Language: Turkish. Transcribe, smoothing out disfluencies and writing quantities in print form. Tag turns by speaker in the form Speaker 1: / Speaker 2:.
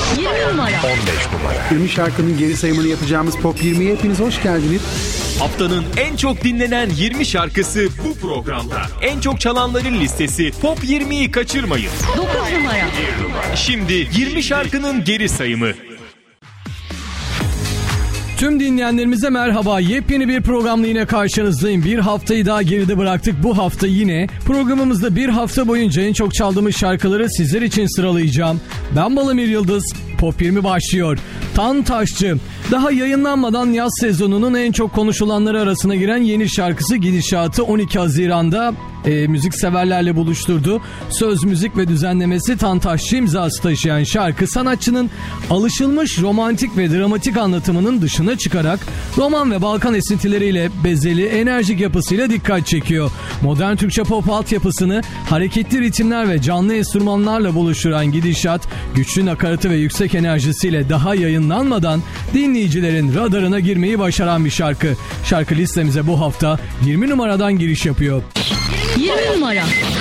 Speaker 1: 20 numara.
Speaker 2: 15 numara.
Speaker 3: 20 şarkının geri sayımını yapacağımız Pop 20'ye hepiniz hoş geldiniz.
Speaker 4: Haftanın en çok dinlenen 20 şarkısı bu programda. En çok çalanların listesi Pop 20'yi kaçırmayın.
Speaker 1: 9 numara.
Speaker 4: Şimdi 20 şarkının geri sayımı.
Speaker 5: Tüm dinleyenlerimize merhaba. Yepyeni bir programla yine karşınızdayım. Bir haftayı daha geride bıraktık. Bu hafta yine programımızda bir hafta boyunca en çok çaldığımız şarkıları sizler için sıralayacağım. Ben Balamir Yıldız. Pop 20 başlıyor. Tantaşçı. Daha yayınlanmadan yaz sezonunun en çok konuşulanları arasına giren yeni şarkısı Gidişat'ı 12 Haziran'da müzik severlerle buluşturdu. Söz, müzik ve düzenlemesi Tantaşçı imzası taşıyan şarkı sanatçının alışılmış romantik ve dramatik anlatımının dışına çıkarak roman ve Balkan esintileriyle bezeli, enerjik yapısıyla dikkat çekiyor. Modern Türkçe pop altyapısını hareketli ritimler ve canlı enstrümanlarla buluşturan Gidişat, güçlü nakaratı ve yüksek enerjisiyle daha yayınlanmadan dinleyicilerin radarına girmeyi başaran bir şarkı. Şarkı listemize bu hafta 20 numaradan giriş yapıyor.
Speaker 1: 20 numara.